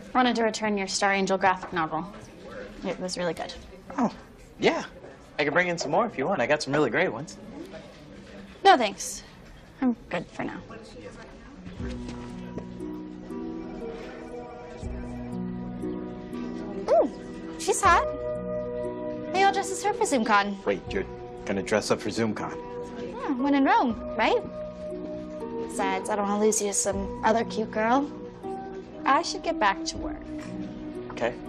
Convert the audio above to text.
Wanted to return your Star Angel graphic novel. It was really good. Oh, yeah. I can bring in some more if you want. I got some really great ones. No, thanks. I'm good for now. Ooh, she's hot. Maybe I'll dress as her for ZoomCon. Wait, you're gonna dress up for ZoomCon? Yeah, when in Rome, right? Besides, I don't want to lose you to some other cute girl. I should get back to work. Okay.